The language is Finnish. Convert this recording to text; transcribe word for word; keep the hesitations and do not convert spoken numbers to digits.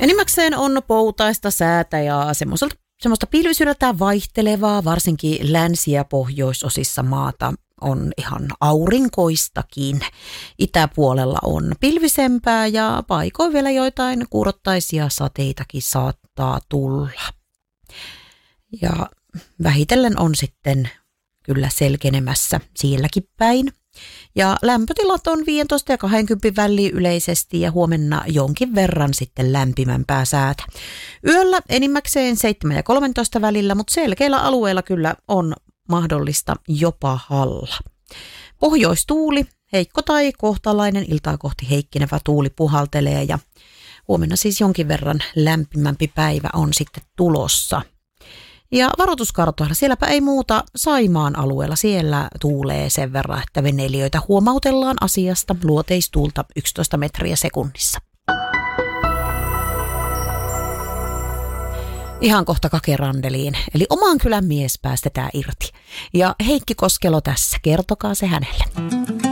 Enimmäkseen on poutaista säätä ja semmoiselta, semmoista pilvisyydeltään vaihtelevaa, varsinkin länsi- ja pohjoisosissa maata on ihan aurinkoistakin. Itäpuolella on pilvisempää ja paikoin vielä joitain kuurottaisia sateitakin saattaa tulla. Ja vähitellen on sitten kyllä selkenemässä sielläkin päin. Ja lämpötilat on viisitoista ja kaksikymmentä väliin yleisesti ja huomenna jonkin verran sitten lämpimämpää säätä. Yöllä enimmäkseen seitsemän ja kolmetoista välillä, mutta selkeillä alueilla kyllä on mahdollista jopa halla. Pohjoistuuli, heikko tai kohtalainen, iltaa kohti heikkenevä tuuli puhaltelee ja huomenna siis jonkin verran lämpimämpi päivä on sitten tulossa. Ja varoituskartoilla, sielläpä ei muuta Saimaan alueella, siellä tuulee sen verran, että veneilijöitä huomautellaan asiasta, luoteistuulta yksitoista metriä sekunnissa. Ihan kohta Kake Randeliin, eli oman kylän mies päästetään irti. Ja Heikki Koskelo tässä, kertokaa se hänelle.